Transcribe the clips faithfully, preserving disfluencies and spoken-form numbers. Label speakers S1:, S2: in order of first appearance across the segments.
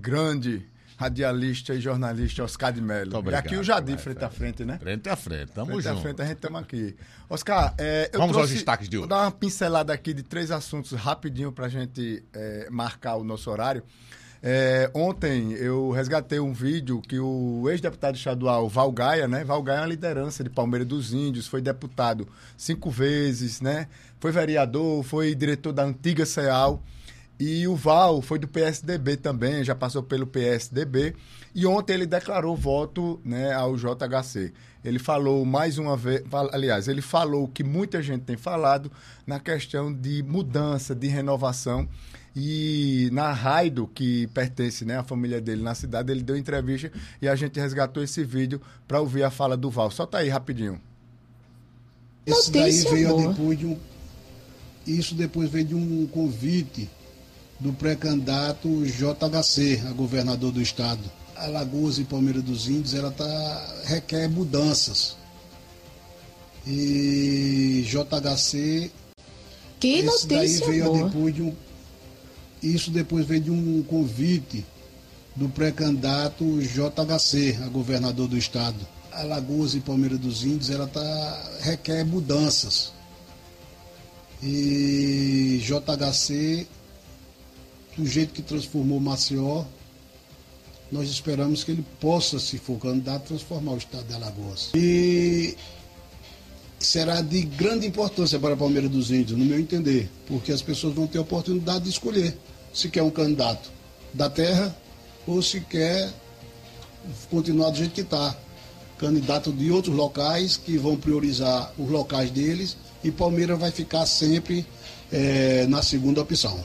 S1: grande radialista e jornalista Oscar de Mello.
S2: Obrigado,
S1: e aqui o Jadir, frente a frente, né?
S2: Frente a frente, tamo
S1: frente
S2: junto.
S1: Frente a frente, a gente estamos aqui. Oscar, é, eu
S2: Vamos
S1: trouxe,
S2: aos destaques de hoje.
S1: Vou dar uma pincelada aqui de três assuntos rapidinho para a gente é, marcar o nosso horário. É, ontem eu resgatei um vídeo que o ex-deputado estadual Val Gaia, né? Val Gaia é uma liderança de Palmeira dos Índios, foi deputado cinco vezes, né? Foi vereador, foi diretor da antiga CEAL. E o Val foi do P S D B também, já passou pelo P S D B. E ontem ele declarou voto, né, ao J H C. Ele falou mais uma vez, aliás, ele falou o que muita gente tem falado na questão de mudança, de renovação. E na Raido, que pertence, né, à família dele na cidade, ele deu entrevista e a gente resgatou esse vídeo para ouvir a fala do Val. Solta aí rapidinho.
S3: Esse daí veio depois de um, isso depois veio de um convite do pré-candidato J H C, a governador do estado. Alagoas e Palmeira dos Índios, ela tá, requer mudanças. E J H C...
S4: Que notícia
S3: daí veio
S4: boa.
S3: Depois de um, isso depois veio de um convite do pré-candidato J H C, a governador do estado. Alagoas e Palmeira dos Índios, ela tá, requer mudanças. E J H C... do jeito que transformou Maceió, nós esperamos que ele possa, se for candidato, transformar o estado de Alagoas. E será de grande importância para a Palmeira dos Índios, no meu entender, porque as pessoas vão ter a oportunidade de escolher se quer um candidato da terra ou se quer continuar do jeito que está. Candidato de outros locais que vão priorizar os locais deles e Palmeira vai ficar sempre é, na segunda opção.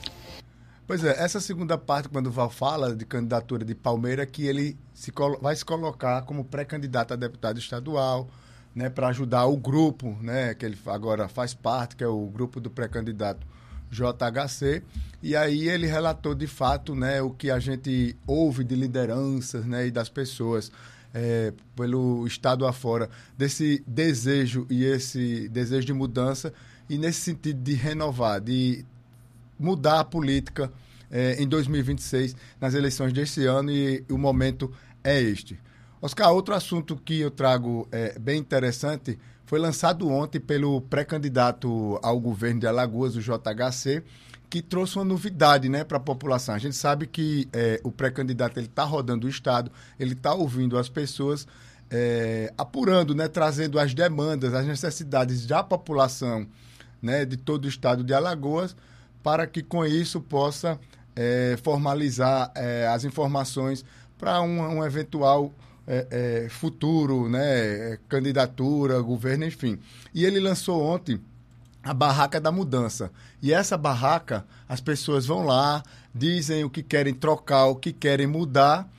S1: Pois é, essa segunda parte, quando o Val fala de candidatura de Palmeira, que ele se colo- vai se colocar como pré-candidato a deputado estadual, né, para ajudar o grupo, né, que ele agora faz parte, que é o grupo do pré-candidato J H C, e aí ele relatou de fato, né, o que a gente ouve de lideranças, né, e das pessoas é, pelo estado afora, desse desejo e esse desejo de mudança, e nesse sentido de renovar, de mudar a política eh, em dois mil e vinte e seis, nas eleições deste ano, e o momento é este. Oscar, outro assunto que eu trago eh, bem interessante foi lançado ontem pelo pré-candidato ao governo de Alagoas, o J H C, que trouxe uma novidade, né, para a população. A gente sabe que eh, o pré-candidato está rodando o estado, ele está ouvindo as pessoas, eh, apurando, né, trazendo as demandas, as necessidades da população, né, de todo o estado de Alagoas, para que com isso possa é, formalizar é, as informações para um, um eventual é, é, futuro, né, candidatura, governo, enfim. E ele lançou ontem a Barraca da Mudança. E essa barraca, as pessoas vão lá, dizem o que querem trocar, o que querem mudar,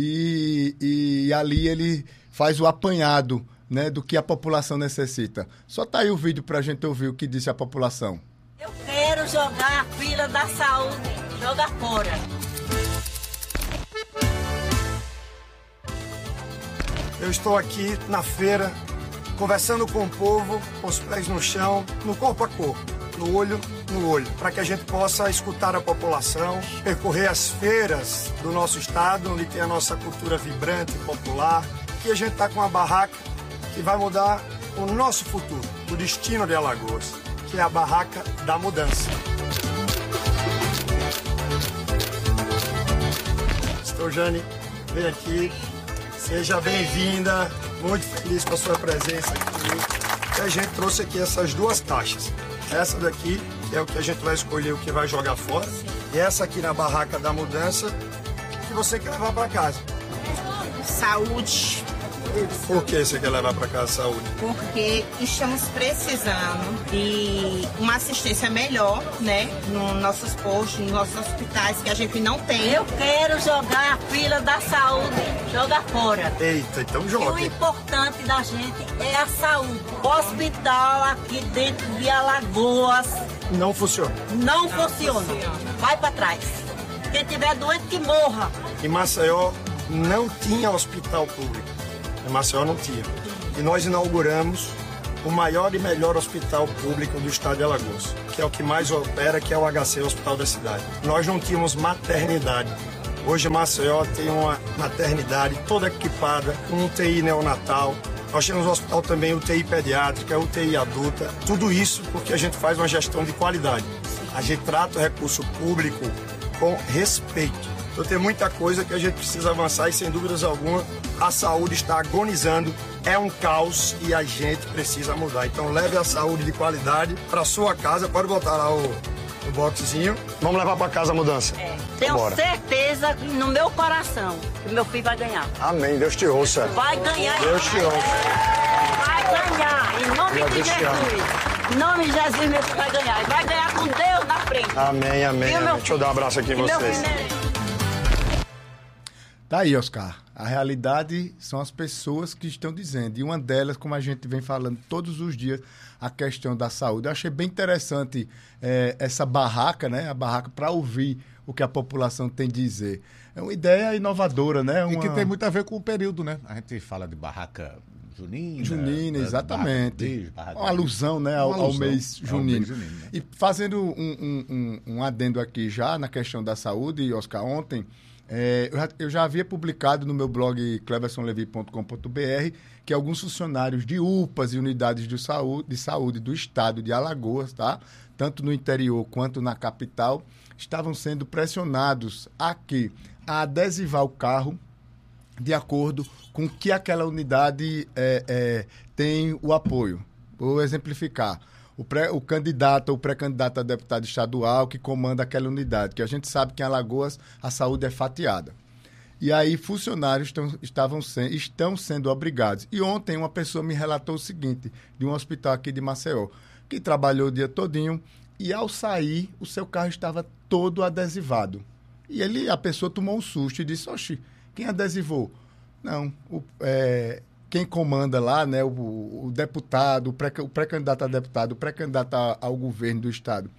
S1: e, e ali ele faz o apanhado, né, do que a população necessita. Só tá aí o vídeo para a gente ouvir o que disse a população.
S5: Eu quero jogar a fila da saúde, joga fora.
S6: Eu estou aqui na feira, conversando com o povo, com os pés no chão, no corpo a corpo, no olho no olho, para que a gente possa escutar a população, percorrer as feiras do nosso estado, onde tem a nossa cultura vibrante e popular. Aqui a gente está com uma barraca que vai mudar o nosso futuro, o destino de Alagoas, que é a Barraca da Mudança. Estou, Jane, vem aqui, seja bem-vinda, muito feliz com a sua presença aqui. E a gente trouxe aqui essas duas caixas. Essa daqui é o que a gente vai escolher, o que vai jogar fora, e essa aqui na Barraca da Mudança, que você quer levar para casa.
S7: Saúde.
S6: Por que você quer levar para casa saúde?
S7: Porque estamos precisando de uma assistência melhor, né? Nos nossos postos, nos nossos hospitais, que a gente não tem.
S5: Eu quero jogar a fila da saúde, joga fora.
S6: Eita, então
S5: E o
S6: joga.
S5: importante da gente é a saúde. O hospital aqui dentro de Alagoas
S6: Não funciona.
S5: não funciona. Vai pra trás. Quem tiver doente que morra.
S6: Em Maceió não tinha hospital público. Em Maceió não tinha. E nós inauguramos o maior e melhor hospital público do estado de Alagoas, que é o que mais opera, que é o H C, o Hospital da Cidade. Nós não tínhamos maternidade. Hoje Maceió tem uma maternidade toda equipada, com U T I neonatal. Nós temos no hospital também U T I pediátrica, U T I adulta. Tudo isso porque a gente faz uma gestão de qualidade. A gente trata o recurso público com respeito. Então tem muita coisa que a gente precisa avançar e, sem dúvidas alguma, a saúde está agonizando. É um caos e a gente precisa mudar. Então leve a saúde de qualidade para sua casa. Pode botar lá o, o boxezinho. Vamos levar para casa a mudança.
S5: É. Tenho
S6: Bora.
S5: certeza no meu coração que meu filho vai ganhar.
S6: Amém. Deus te ouça.
S5: Vai ganhar.
S6: Deus te ouça.
S5: Vai ganhar. Em nome
S6: Deus
S5: de
S6: te
S5: Jesus. Em nome de Jesus, meu filho vai ganhar. E vai ganhar com Deus na frente.
S6: Amém, amém. amém. Deixa eu dar um abraço aqui em vocês.
S1: Tá aí, Oscar. A realidade são as pessoas que estão dizendo. E uma delas, como a gente vem falando todos os dias, a questão da saúde. Eu achei bem interessante é, essa barraca, né? A barraca para ouvir o que a população tem a dizer. É uma ideia inovadora, né? Uma...
S2: E que tem muito a ver com o período, né? A gente fala de barraca junina.
S1: Junina, exatamente.
S2: Beijo, barraca
S1: uma alusão, né, ao,
S2: alusão
S1: ao mês junino.
S2: Ao mês junino, né?
S1: E fazendo um, um, um, um adendo aqui já na questão da saúde, Oscar, ontem... É, eu, já, eu já havia publicado no meu blog cleverson levi ponto com ponto b r que alguns funcionários de U P As e unidades de saúde, de saúde do estado de Alagoas, tá? Tanto no interior quanto na capital, estavam sendo pressionados aqui a adesivar o carro de acordo com que aquela unidade é, é, tem o apoio. Vou exemplificar. O, pré, o candidato ou pré-candidato a deputado estadual que comanda aquela unidade, que a gente sabe que em Alagoas a saúde é fatiada. E aí funcionários estão, estavam se, estão sendo obrigados. E ontem uma pessoa me relatou o seguinte, de um hospital aqui de Maceió, que trabalhou o dia todinho e ao sair o seu carro estava todo adesivado. E ele, a pessoa tomou um susto e disse, oxi, quem adesivou? Não, o... É, quem comanda lá, né, o, o deputado, o, pré, o pré-candidato a deputado, o pré-candidato a, ao governo do estado,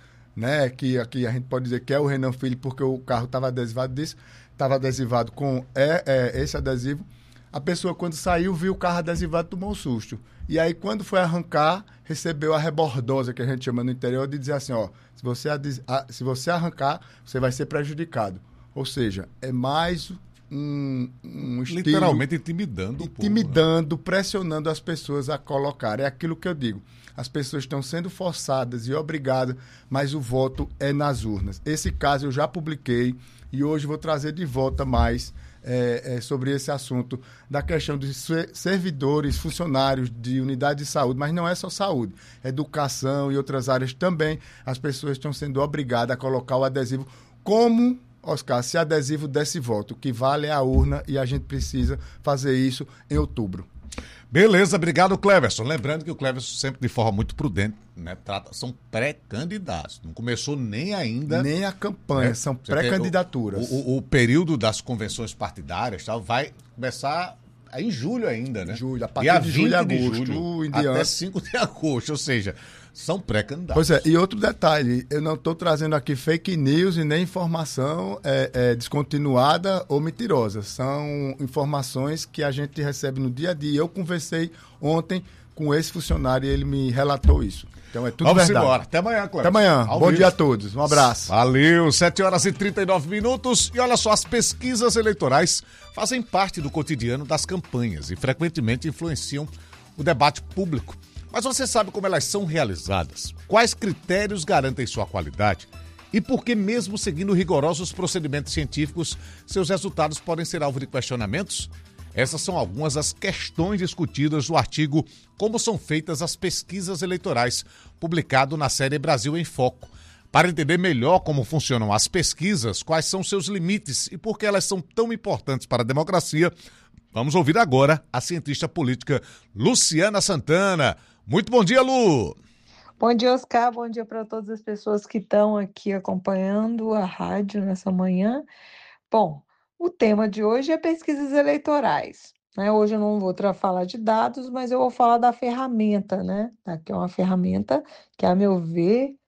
S1: né, que aqui a gente pode dizer que é o Renan Filho, porque o carro estava adesivado disso, estava adesivado com é, é, esse adesivo. A pessoa, quando saiu, viu o carro adesivado, tomou um susto. E aí, quando foi arrancar, recebeu a rebordosa, que a gente chama no interior, de dizer assim, ó, se você, ades, a, se você arrancar, você vai ser prejudicado. Ou seja, é mais... Um, um estilo,
S2: literalmente intimidando o
S1: intimidando,
S2: povo, né?
S1: pressionando as pessoas a colocar. É aquilo que eu digo. As pessoas estão sendo forçadas e obrigadas, mas o voto é nas urnas. Esse caso eu já publiquei e hoje vou trazer de volta mais é, é, sobre esse assunto da questão dos servidores, funcionários de unidade de saúde, mas não é só saúde, educação e outras áreas também. As pessoas estão sendo obrigadas a colocar o adesivo como... Oscar, se adesivo desse voto, o que vale é a urna e a gente precisa fazer isso em outubro.
S2: Beleza, obrigado, Cleverson. Lembrando que o Cleverson sempre de forma muito prudente, né? Trata, são pré-candidatos. Não começou nem ainda...
S1: Nem a campanha, né? São pré-candidaturas.
S2: O, o, o período das convenções partidárias tal, vai começar em julho ainda, né?
S1: Julho, a partir de julho e agosto.
S2: De julho, até cinco de agosto, ou seja... São pré-candidatos.
S1: Pois é, e outro detalhe, eu não estou trazendo aqui fake news e nem informação é, é, descontinuada ou mentirosa. São informações que a gente recebe no dia a dia. Eu conversei ontem com esse funcionário e ele me relatou isso. Então é tudo
S2: Vamos
S1: verdade.
S2: embora. Até amanhã, Cleber.
S1: Até amanhã.
S2: Ao
S1: Bom
S2: vivo.
S1: dia a todos. Um abraço.
S2: Valeu. sete horas e trinta e nove minutos. E olha só, as pesquisas eleitorais fazem parte do cotidiano das campanhas e frequentemente influenciam o debate público. Mas você sabe como elas são realizadas? Quais critérios garantem sua qualidade? E por que, mesmo seguindo rigorosos procedimentos científicos, seus resultados podem ser alvo de questionamentos? Essas são algumas das questões discutidas no artigo Como são feitas as pesquisas eleitorais, publicado na série Brasil em Foco. Para entender melhor como funcionam as pesquisas, quais são seus limites e por que elas são tão importantes para a democracia, vamos ouvir agora a cientista política Luciana Santana. Muito bom dia, Lu!
S8: Bom dia, Oscar. Bom dia para todas as pessoas que estão aqui acompanhando a rádio nessa manhã. Bom, o tema de hoje é pesquisas eleitorais, né? Hoje eu não vou falar de dados, mas eu vou falar da ferramenta, né? Que é uma ferramenta que, a meu ver,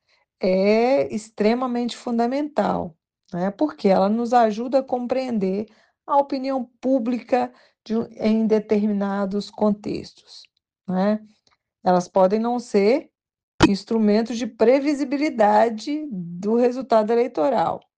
S8: é extremamente fundamental, né? Porque ela nos ajuda a compreender a opinião pública de, em determinados contextos, né? Elas podem não ser instrumentos de previsibilidade do resultado eleitoral,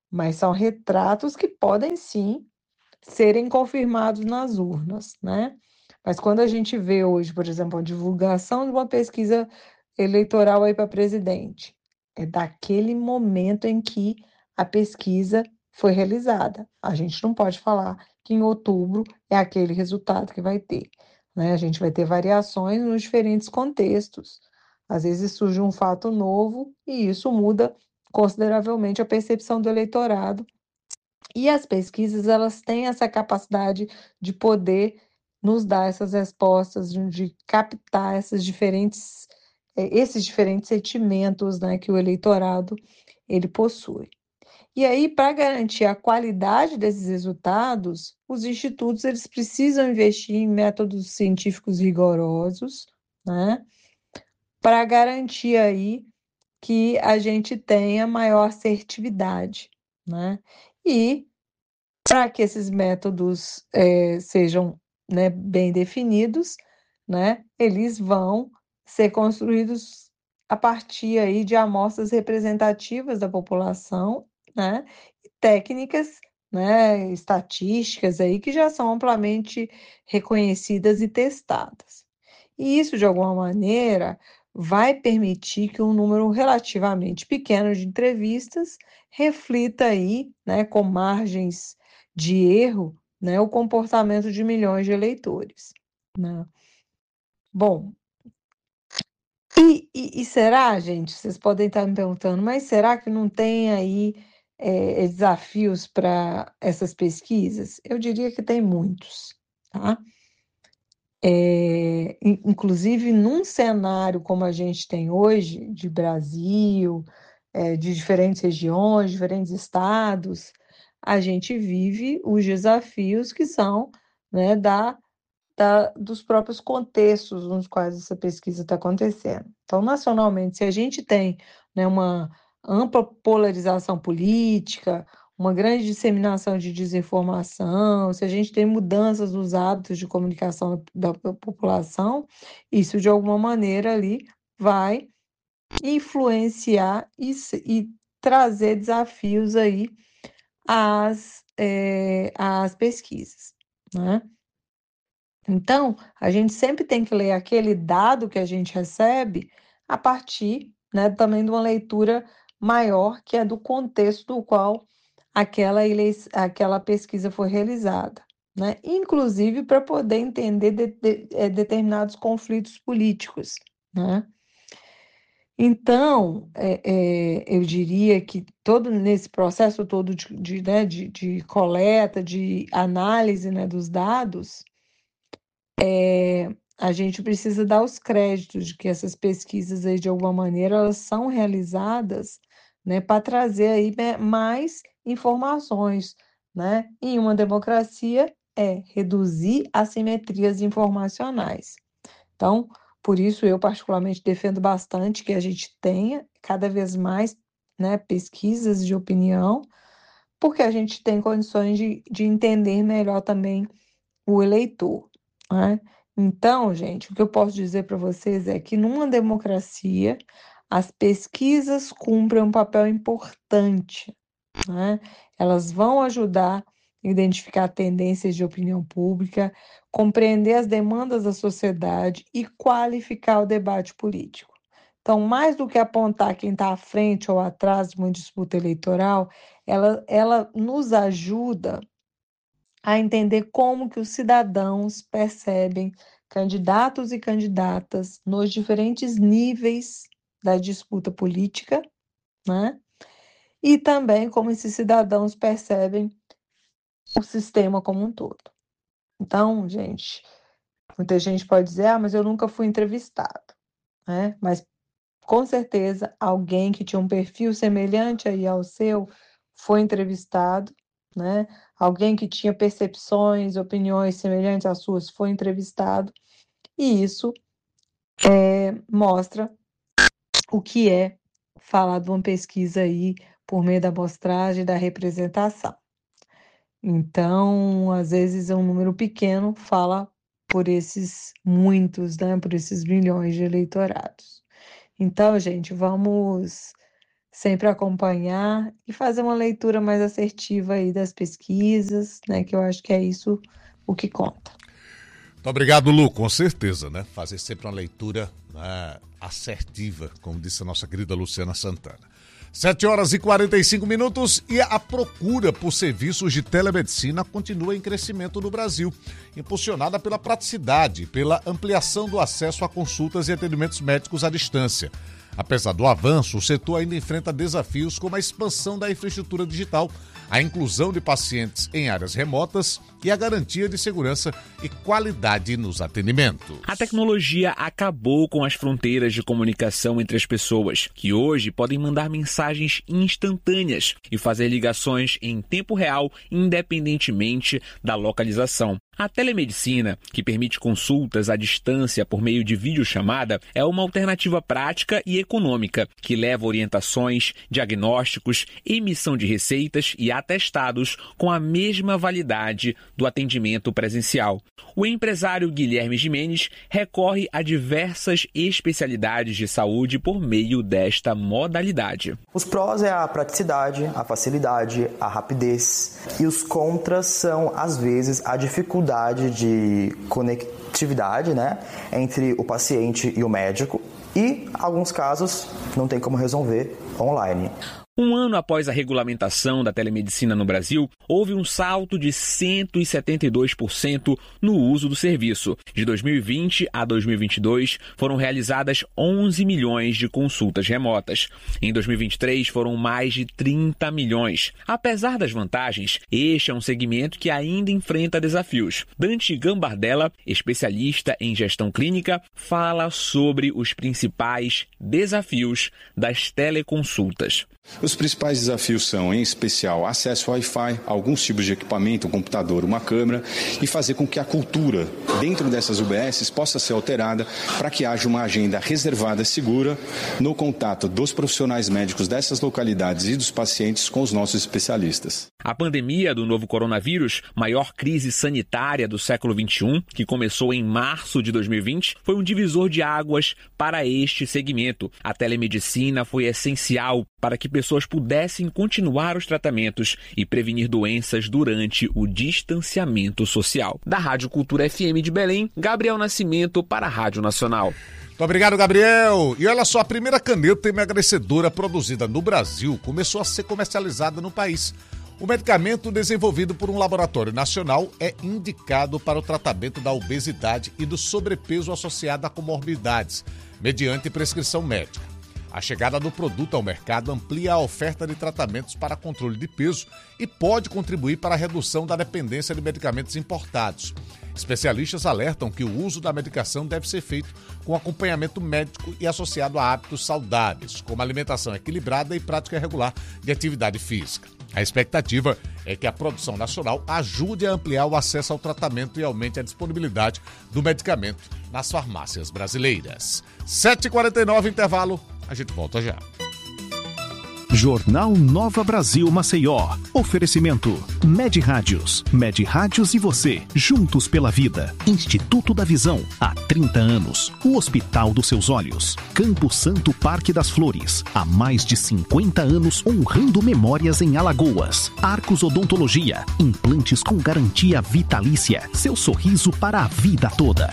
S8: mas são retratos que podem sim serem confirmados nas urnas, né? Mas quando a gente vê hoje, por exemplo, a divulgação de uma pesquisa eleitoral aí para presidente, é daquele momento em que a pesquisa foi realizada. A gente não pode falar que em outubro é aquele resultado que vai ter, né? A gente vai ter variações nos diferentes contextos. Às vezes surge um fato novo e isso muda consideravelmente a percepção do eleitorado. E as pesquisas, elas têm essa capacidade de poder nos dar essas respostas, de, de captar essas diferentes, eh, esses diferentes sentimentos, né, que o eleitorado ele possui. E aí, para garantir a qualidade desses resultados, os institutos eles precisam investir em métodos científicos rigorosos, né, para garantir aí que a gente tenha maior assertividade, né? E para que esses métodos eh, sejam, né, bem definidos, né, eles vão ser construídos a partir aí de amostras representativas da população, né, e técnicas, né, estatísticas aí que já são amplamente reconhecidas e testadas. E isso, de alguma maneira, vai permitir que um número relativamente pequeno de entrevistas reflita aí, né, com margens de erro, né, o comportamento de milhões de eleitores, né? Bom, e, e, e será, gente, vocês podem estar me perguntando, mas será que não tem aí é, desafios para essas pesquisas? Eu diria que tem muitos, tá? É, inclusive, num cenário como a gente tem hoje, de Brasil, é, de diferentes regiões, diferentes estados, a gente vive os desafios que são, né, da, da, dos próprios contextos nos quais essa pesquisa está acontecendo. Então, nacionalmente, se a gente tem, né, uma ampla polarização política, uma grande disseminação de desinformação, se a gente tem mudanças nos hábitos de comunicação da, da população, isso de alguma maneira ali vai influenciar e, e trazer desafios aí às, é, às pesquisas, né? Então, a gente sempre tem que ler aquele dado que a gente recebe a partir, né, também de uma leitura maior, que é do contexto do qual aquela, aquela pesquisa foi realizada, né? Inclusive para poder entender de, de, de, determinados conflitos políticos, né? Então, é, é, eu diria que todo nesse processo todo de, de, né, de, de coleta, de análise, né, dos dados, é, a gente precisa dar os créditos de que essas pesquisas aí, de alguma maneira, elas são realizadas, né, para trazer aí mais informações, né? Em uma democracia é reduzir assimetrias informacionais. Então, por isso eu particularmente defendo bastante que a gente tenha cada vez mais, né, pesquisas de opinião, porque a gente tem condições de, de entender melhor também o eleitor, né? Então, gente, o que eu posso dizer para vocês é que numa democracia as pesquisas cumprem um papel importante, né? Elas vão ajudar a identificar tendências de opinião pública, compreender as demandas da sociedade e qualificar o debate político. Então, mais do que apontar quem está à frente ou atrás de uma disputa eleitoral, ela, ela nos ajuda a entender como que os cidadãos percebem candidatos e candidatas nos diferentes níveis da disputa política, né? E também como esses cidadãos percebem o sistema como um todo. Então, gente, muita gente pode dizer, ah, mas eu nunca fui entrevistado, né? Mas com certeza alguém que tinha um perfil semelhante aí ao seu foi entrevistado, né? Alguém que tinha percepções, opiniões semelhantes às suas foi entrevistado, e isso é, mostra o que é falar de uma pesquisa aí por meio da amostragem e da representação. Então, às vezes, é um número pequeno fala por esses muitos, né? Por esses milhões de eleitorados. Então, gente, vamos sempre acompanhar e fazer uma leitura mais assertiva aí das pesquisas, né? Que eu acho que é isso o que conta.
S2: Muito obrigado, Lu, com certeza, né? Fazer sempre uma leitura, né, assertiva, como disse a nossa querida Luciana Santana. sete horas e quarenta e cinco minutos e a procura por serviços de telemedicina continua em crescimento no Brasil, impulsionada pela praticidade, pela ampliação do acesso a consultas e atendimentos médicos à distância. Apesar do avanço, o setor ainda enfrenta desafios como a expansão da infraestrutura digital, a inclusão de pacientes em áreas remotas e a garantia de segurança e qualidade nos atendimentos.
S9: A tecnologia acabou com as fronteiras de comunicação entre as pessoas, que hoje podem mandar mensagens instantâneas e fazer ligações em tempo real, independentemente da localização. A telemedicina, que permite consultas à distância por meio de videochamada, é uma alternativa prática e econômica, que leva orientações, diagnósticos, emissão de receitas e atestados com a mesma validade do atendimento presencial. O empresário Guilherme Gimenez recorre a diversas especialidades de saúde por meio desta modalidade.
S10: Os prós é a praticidade, a facilidade, a rapidez, e os contras são, às vezes, a dificuldade de conectividade, né, entre o paciente e o médico, e, em alguns casos, não tem como resolver online.
S9: Um ano após a regulamentação da telemedicina no Brasil, houve um salto de cento e setenta e dois por cento no uso do serviço. De dois mil e vinte a dois mil e vinte e dois, foram realizadas onze milhões de consultas remotas. Em dois mil e vinte e três, foram mais de trinta milhões. Apesar das vantagens, este é um segmento que ainda enfrenta desafios. Dante Gambardella, especialista em gestão clínica, fala sobre os principais desafios das teleconsultas.
S11: Os principais desafios são, em especial, acesso ao Wi-Fi, alguns tipos de equipamento, um computador, uma câmera, e fazer com que a cultura dentro dessas U B Ss possa ser alterada para que haja uma agenda reservada, segura, no contato dos profissionais médicos dessas localidades e dos pacientes com os nossos especialistas.
S9: A pandemia do novo coronavírus, maior crise sanitária do século vinte e um, que começou em março de dois mil e vinte, foi um divisor de águas para este segmento. A telemedicina foi essencial para que pessoas pudessem continuar os tratamentos e prevenir doenças durante o distanciamento social. Da Rádio Cultura F M de Belém, Gabriel Nascimento para a Rádio Nacional.
S2: Muito obrigado, Gabriel. E olha só, a primeira caneta emagrecedora produzida no Brasil começou a ser comercializada no país. O medicamento desenvolvido por um laboratório nacional é indicado para o tratamento da obesidade e do sobrepeso associado a comorbidades, mediante prescrição médica. A chegada do produto ao mercado amplia a oferta de tratamentos para controle de peso e pode contribuir para a redução da dependência de medicamentos importados. Especialistas alertam que o uso da medicação deve ser feito com acompanhamento médico e associado a hábitos saudáveis, como alimentação equilibrada e prática regular de atividade física. A expectativa é que a produção nacional ajude a ampliar o acesso ao tratamento e aumente a disponibilidade do medicamento nas farmácias brasileiras. sete e quarenta e nove, intervalo. A gente volta já.
S12: Jornal Nova Brasil Maceió. Oferecimento Med Rádios. Med Rádios e você, juntos pela vida. Instituto da Visão, há trinta anos. O Hospital dos Seus Olhos. Campo Santo Parque das Flores, há mais de cinquenta anos honrando memórias em Alagoas. Arcos Odontologia, implantes com garantia vitalícia. Seu sorriso para a vida toda.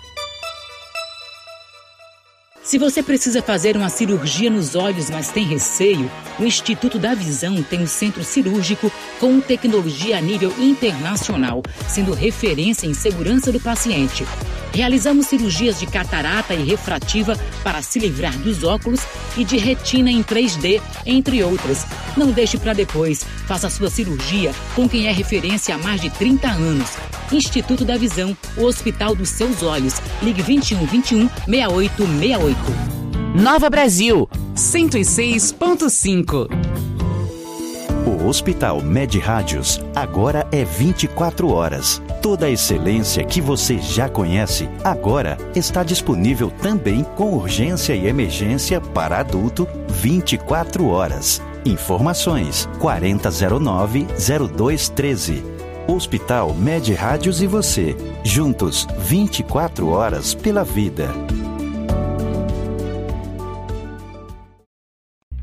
S13: Se você precisa fazer uma cirurgia nos olhos, mas tem receio, o Instituto da Visão tem um centro cirúrgico com tecnologia a nível internacional, sendo referência em segurança do paciente. Realizamos cirurgias de catarata e refrativa para se livrar dos óculos e de retina em três D, entre outras. Não deixe para depois. Faça sua cirurgia com quem é referência há mais de trinta anos. Instituto da Visão, o Hospital dos Seus Olhos. Ligue vinte e um, vinte e um, sessenta e oito sessenta e oito.
S14: Nova Brasil, cento e seis ponto cinco.
S15: O Hospital Med Rádios agora é vinte e quatro horas. Toda a excelência que você já conhece agora está disponível também com urgência e emergência para adulto vinte e quatro horas. Informações quarenta zero nove, zero dois treze. Hospital Med Rádios e você, juntos vinte e quatro horas pela vida.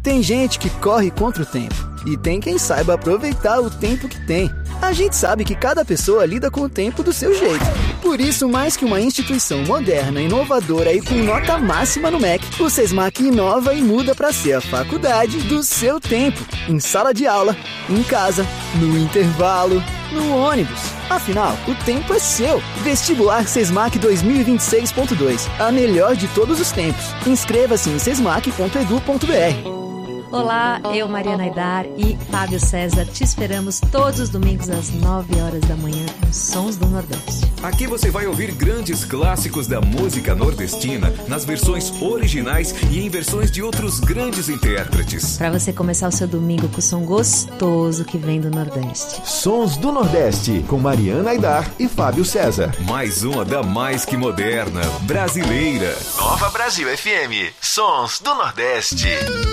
S16: Tem gente que corre contra o tempo e tem quem saiba aproveitar o tempo que tem. A gente sabe que cada pessoa lida com o tempo do seu jeito. Por isso, mais que uma instituição moderna, inovadora e com nota máxima no M E C, o SESMAC inova e muda para ser a faculdade do seu tempo. Em sala de aula, em casa, no intervalo, no ônibus. Afinal, o tempo é seu. Vestibular SESMAC dois mil e vinte e seis ponto dois. A melhor de todos os tempos. Inscreva-se em sesmac ponto edu ponto br.
S17: Olá, eu, Mariana Aidar e Fábio César te esperamos todos os domingos às nove horas da manhã nos Sons do Nordeste.
S18: Aqui você vai ouvir grandes clássicos da música nordestina nas versões originais e em versões de outros grandes intérpretes.
S17: Para você começar o seu domingo com o som gostoso que vem do Nordeste.
S19: Sons do Nordeste, com Mariana Aidar e Fábio César.
S18: Mais uma da mais que moderna, brasileira.
S19: Nova Brasil F M, Sons do Nordeste.